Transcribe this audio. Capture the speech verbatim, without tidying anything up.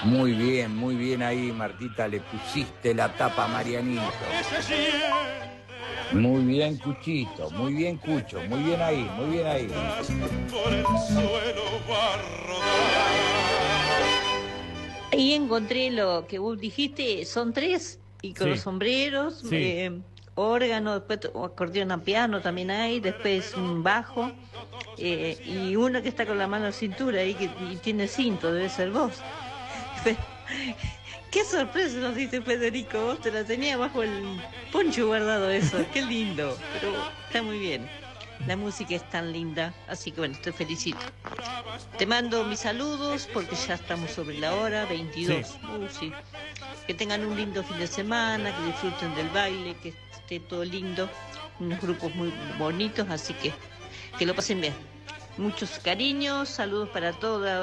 Muy bien, muy bien ahí, Martita, le pusiste la tapa a Marianito. Muy bien, Cuchito, muy bien, Cucho, muy bien ahí, muy bien ahí. Por el suelo va a rodar. Ahí encontré lo que vos dijiste, son tres, y con los Sí, sombreros, sí. eh, órgano, después to- acordeón a piano también hay, después un bajo, eh, y uno que está con la mano en la cintura ahí que y tiene cinto, debe ser vos. Pero, qué sorpresa nos dice Federico, vos te la tenías bajo el poncho guardado eso, qué lindo, pero está muy bien. La música es tan linda, así que bueno, te felicito. Te mando mis saludos porque ya estamos sobre la hora, veintidós. Sí. Uh, sí. Que tengan un lindo fin de semana, que disfruten del baile, que esté todo lindo, unos grupos muy bonitos, así que que lo pasen bien. Muchos cariños, saludos para todas.